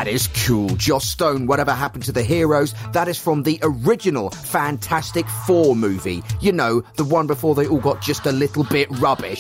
That is cool. Joss Stone, Whatever Happened to the Heroes? That is from the original Fantastic Four movie. You know, the one before they all got just a little bit rubbish.